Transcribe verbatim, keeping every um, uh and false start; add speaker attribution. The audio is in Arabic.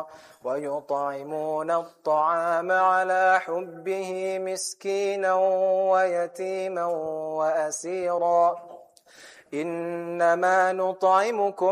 Speaker 1: ويطعمون الطعام على حبه مسكينا ويتيما وأسيرا إنما نطعمكم